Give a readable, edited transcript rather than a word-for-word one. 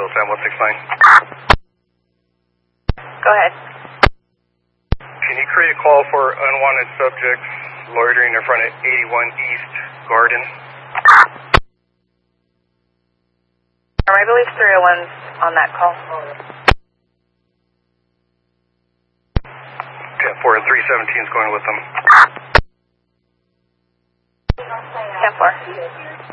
Sam 169. Go ahead. Can you create a call for unwanted subjects loitering in front of 81 East Garden? I believe 301's on that call. 10-4 and 317's going with them. 10-4.